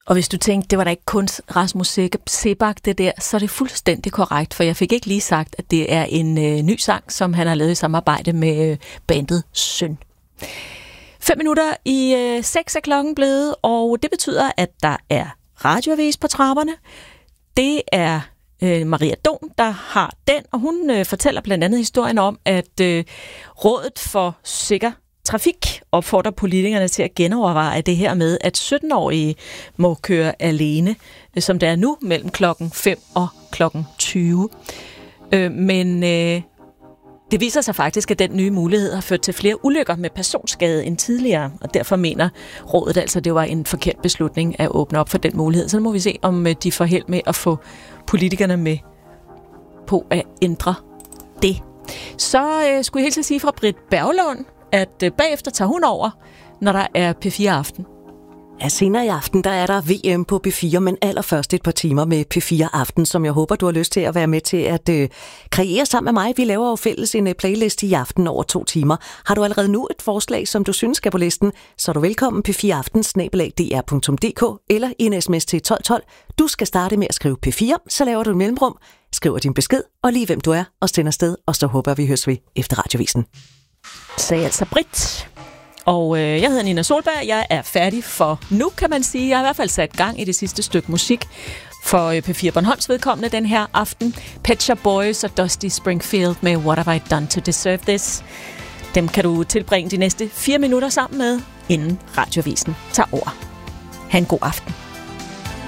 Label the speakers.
Speaker 1: Og hvis du tænkte, det var da ikke kun Rasmus Seebach det der, så er det fuldstændig korrekt, for jeg fik ikke lige sagt, at det er en ny sang, som han har lavet i samarbejde med bandet Søn. 5:05 er klokken blevet, og det betyder, at der er radioavis på trapperne. Det er Maria Don, der har den, og hun fortæller blandt andet historien om, at Rådet for Sikker Trafik opfordrer politikerne til at genoverveje det her med, at 17-årige må køre alene, som det er nu, mellem klokken 5 og klokken 20. Men det viser sig faktisk, at den nye mulighed har ført til flere ulykker med personskade end tidligere, og derfor mener rådet altså, at det var en forkert beslutning at åbne op for den mulighed. Så nu må vi se, om de får held med at få politikerne med på at ændre det. Så skulle jeg helt sige fra Britt Berglund, at bagefter tager hun over, når der er P4 Aften.
Speaker 2: Ja, senere i aften, der er der VM på P4, men allerførst et par timer med P4 Aften, som jeg håber, du har lyst til at være med til at kreere sammen med mig. Vi laver jo fælles en playlist i aften over 2 timer. Har du allerede nu et forslag, som du synes skal på listen, så er du velkommen p4aften@dr.dk eller en sms til 1212. Du skal starte med at skrive P4, så laver du et mellemrum, skriver din besked og lige hvem du er og sender afsted, og så håber vi høres ved efter radiovisen.
Speaker 1: Sagde altså Britt. Og jeg hedder Nina Solberg. Jeg er færdig for nu, kan man sige. Jeg har i hvert fald sat gang i det sidste stykke musik for P4 Bornholms vedkommende den her aften. Pet Shop Boys og Dusty Springfield med What Have I Done to Deserve This. Dem kan du tilbringe de næste 4 minutter sammen med, inden radiovisen tager over. Ha' en god aften.